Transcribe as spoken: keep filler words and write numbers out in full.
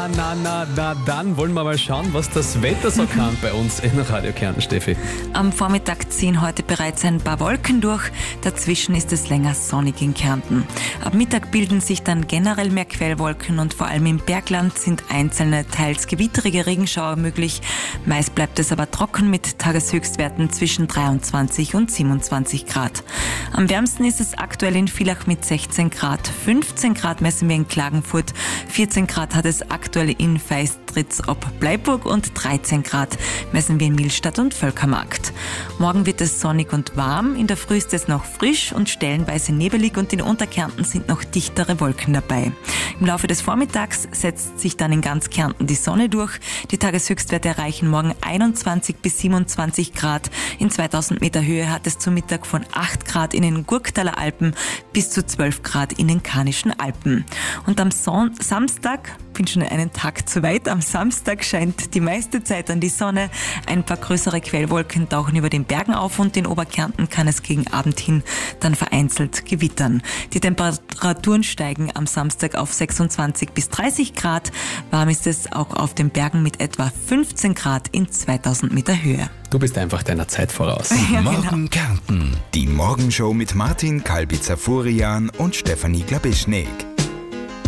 Na, na, na, na, dann wollen wir mal schauen, was das Wetter so kann bei uns in Radio Kärnten, Steffi. Am Vormittag ziehen heute bereits ein paar Wolken durch. Dazwischen ist es länger sonnig in Kärnten. Ab Mittag bilden sich dann generell mehr Quellwolken und vor allem im Bergland sind einzelne, teils gewitterige Regenschauer möglich. Meist bleibt es aber trocken mit Tageshöchstwerten zwischen dreiundzwanzig und siebenundzwanzig Grad. Am wärmsten ist es aktuell in Villach mit sechzehn Grad. fünfzehn Grad messen wir in Klagenfurt. vierzehn Grad hat es aktuell in Feistritz ob Bleiburg und dreizehn Grad messen wir in Millstatt und Völkermarkt. Morgen wird es sonnig und warm. In der Früh ist es noch frisch und stellenweise nebelig und in Unterkärnten sind noch dichtere Wolken dabei. Im Laufe des Vormittags setzt sich dann in ganz Kärnten die Sonne durch. Die Tageshöchstwerte erreichen morgen einundzwanzig bis siebenundzwanzig Grad. In zweitausend Meter Höhe hat es zu Mittag von acht Grad in den Gurktaler Alpen bis zu zwölf Grad in den Karnischen Alpen. Und am Son- Samstag, bin schon einen Tag zu weit, am Samstag scheint die meiste Zeit an die Sonne. Ein paar größere Quellwolken tauchen über den Bergen auf und in Oberkärnten kann es gegen Abend hin dann vereinzelt gewittern. Die Temperaturen steigen am Samstag auf sechsundzwanzig bis dreißig Grad. Warm ist es auch auf den Bergen mit etwa fünfzehn Grad in zweitausend Meter Höhe. Du bist einfach deiner Zeit voraus. Ja, Morgen genau. Kärnten. Die Morgenshow mit Martin Kalbitzer-Furian und Stefanie Glabischnik.